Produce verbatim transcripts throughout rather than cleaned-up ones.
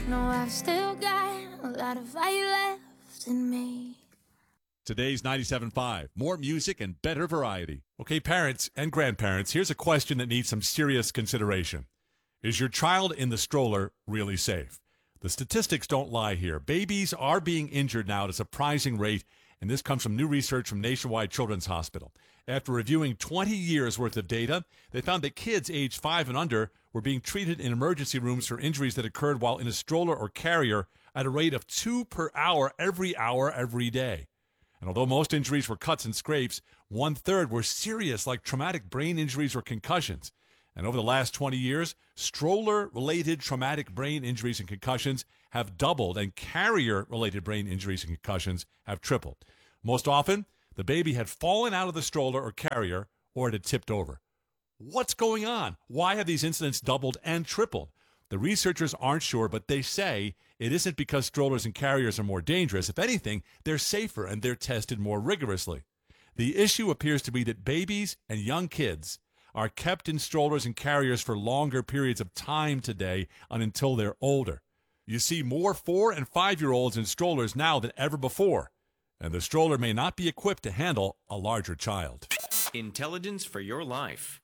No, I've still got a lot of fire left in me. Today's ninety-seven point five. More music and better variety. Okay, parents and grandparents, here's a question that needs some serious consideration. Is your child in the stroller really safe? The statistics don't lie here. Babies are being injured now at a surprising rate, and this comes from new research from Nationwide Children's Hospital. After reviewing twenty years worth of data, they found that kids aged five and under were being treated in emergency rooms for injuries that occurred while in a stroller or carrier at a rate of two per hour every hour every day. And although most injuries were cuts and scrapes, one-third were serious, like traumatic brain injuries or concussions. And over the last twenty years, stroller-related traumatic brain injuries and concussions have doubled, and carrier-related brain injuries and concussions have tripled. Most often, the baby had fallen out of the stroller or carrier, or it had tipped over. What's going on? Why have these incidents doubled and tripled? The researchers aren't sure, but they say it isn't because strollers and carriers are more dangerous. If anything, they're safer and they're tested more rigorously. The issue appears to be that babies and young kids are kept in strollers and carriers for longer periods of time today and until they're older. You see more four- and five-year-olds in strollers now than ever before, and the stroller may not be equipped to handle a larger child. Intelligence for your life.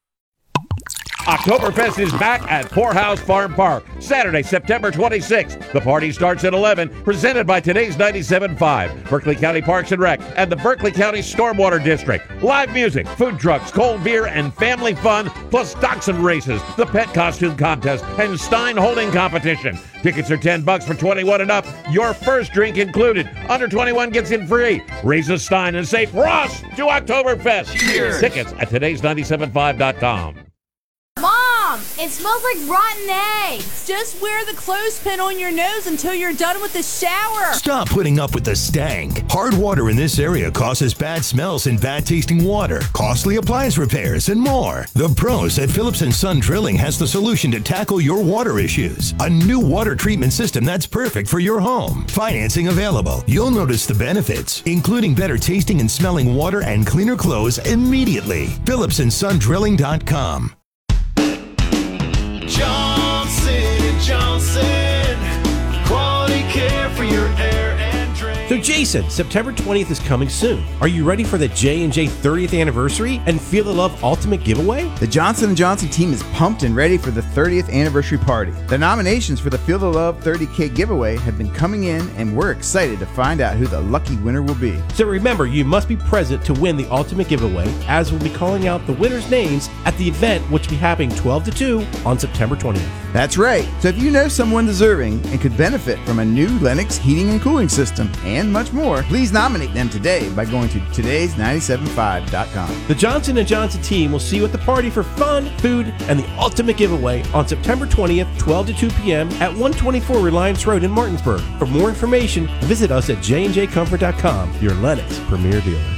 Oktoberfest is back at Poorhouse Farm Park, Saturday, September twenty-sixth. The party starts at eleven, presented by today's ninety-seven point five, Berkeley County Parks and Rec, and the Berkeley County Stormwater District. Live music, food trucks, cold beer, and family fun, plus dachshund races, the pet costume contest, and Stein holding competition. Tickets are ten bucks for twenty-one and up. Your first drink included. Under twenty-one gets in free. Raise a Stein and say Ross to Oktoberfest. Cheers. Tickets at todays ninety-seven point five dot com. Mom, it smells like rotten eggs. Just wear the clothespin on your nose until you're done with the shower. Stop putting up with the stank. Hard water in this area causes bad smells and bad tasting water, costly appliance repairs, and more. The pros at Phillips and Son Drilling has the solution to tackle your water issues. A new water treatment system that's perfect for your home. Financing available. You'll notice the benefits, including better tasting and smelling water and cleaner clothes immediately. Phillips and Son Drilling dot com. Johnson and Johnson, quality care for your air and drain. So Jason, September twentieth is coming soon. Are you ready for the J and J thirtieth anniversary and Feel the Love Ultimate Giveaway? The Johnson and Johnson team is pumped and ready for the thirtieth anniversary party. The nominations for the Feel the Love thirty K giveaway have been coming in, and we're excited to find out who the lucky winner will be. So remember, you must be present to win the Ultimate Giveaway, as we'll be calling out the winners' names at the event, which will be happening twelve to two on September twentieth. That's right. So if you know someone deserving and could benefit from a new Lennox heating and cooling system and much more, please nominate them today by going to todays ninety-seven point five dot com. The Johnson and Johnson team will see you at the party for fun, food, and the Ultimate Giveaway on September twentieth, twelve to two p.m. at one twenty-four Reliance Road in Martinsburg. For more information, visit us at j and j comfort dot com, your Lennox premier dealer.